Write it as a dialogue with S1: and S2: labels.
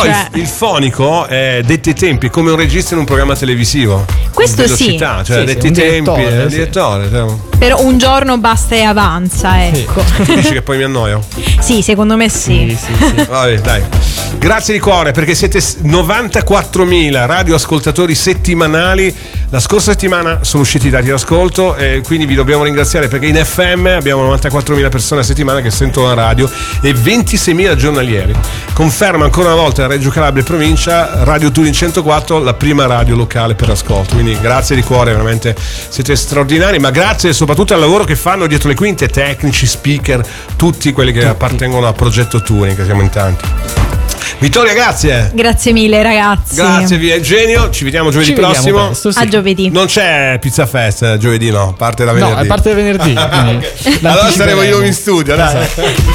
S1: Però il fonico è detti ai tempi come un regista in un programma televisivo.
S2: Questo sì.
S1: Cioè detti ai tempi, il direttore.
S2: Per un giorno basta e avanza, ecco.
S1: Tu dici che poi mi annoio?
S2: Sì, secondo me sì.
S1: Vabbè, dai. Grazie di cuore, perché siete 94.000 radioascoltatori settimanali. La scorsa settimana sono usciti i dati d'ascolto e quindi vi dobbiamo ringraziare, perché in FM abbiamo 94.000 persone a settimana che sentono la radio e 26.000 giornalieri. Conferma ancora una volta Reggio Calabria e provincia Radio Turin 104 la prima radio locale per ascolto. Quindi grazie di cuore, veramente siete straordinari, ma grazie soprattutto al lavoro che fanno dietro le quinte, tecnici, speaker, tutti quelli che appartengono a Progetto Turing, che siamo in tanti. Vittoria, grazie.
S2: Grazie mille, ragazzi.
S1: Grazie, via Eugenio. Ci vediamo giovedì prossimo.
S3: Presto, sì.
S2: A giovedì.
S1: Non c'è Pizza Fest giovedì, no? Parte da venerdì.
S3: No, a parte venerdì.
S1: Okay. Allora saremo io in studio, dai. Esatto.